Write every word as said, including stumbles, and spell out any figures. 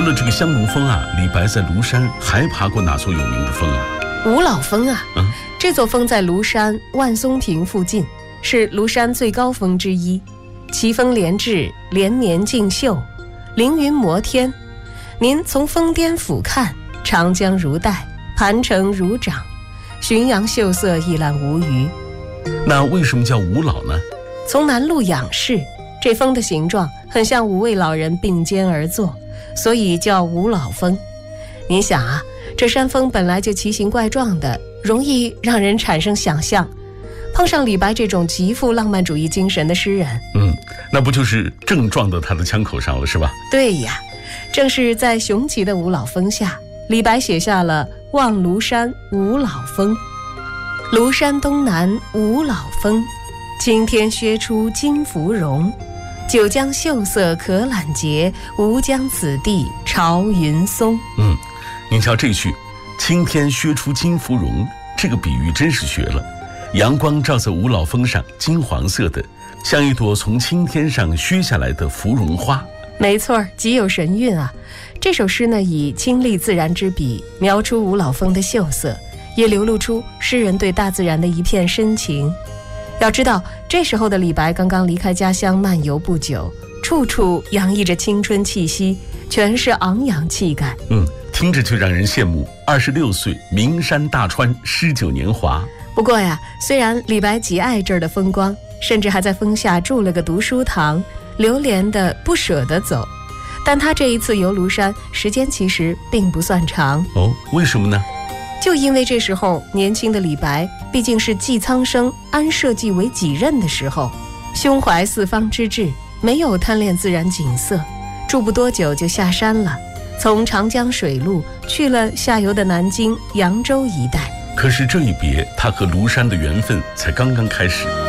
除了这个香炉峰啊，李白在庐山还爬过哪座有名的峰啊？ 五老峰啊， 嗯， 这座峰在庐山万松坪附近，是庐山最高峰之一。奇峰连峙，连绵竞秀，凌云摩天。您从峰巅俯瞰，长江如带，盘城如掌，浔阳秀色一览无余。 那为什么叫五老呢？ 从南麓仰视，这峰的形状很像五位老人并肩而坐，所以叫五老峰。您想啊，这山峰本来就奇形怪状的，容易让人产生想象，碰上李白这种极富浪漫主义精神的诗人， 嗯，那不就是正撞到他的枪口上了，是吧？ 对呀，正是在雄奇的五老峰下，李白写下了《望庐山五老峰》。庐山东南五老峰，青天削出金芙蓉。九江秀色可揽截，吾将此地朝云松。 嗯，您瞧这句青天削出金芙蓉，这个比喻真是绝了。阳光照在五老峰上，金黄色的，像一朵从青天上削下来的芙蓉花。 没错，极有神韵啊。这首诗呢，以清丽自然之笔描出五老峰的秀色，也流露出诗人对大自然的一片深情。要知道，这时候的李白刚刚离开家乡漫游不久，处处洋溢着青春气息，全是昂扬气概。 嗯，听着就让人羡慕。二十六岁，名山大川，诗酒年华。 不过呀，虽然李白极爱这儿的风光，甚至还在峰下筑了个读书堂，流连的不舍得走，但他这一次游庐山时间其实并不算长。 哦，为什么呢？ 就因为这时候年轻的李白毕竟是寄苍生安社稷为己任的时候，胸怀四方之志，没有贪恋自然景色，住不多久就下山了，从长江水路去了下游的南京、扬州一带。 可是这一别，他和庐山的缘分才刚刚开始。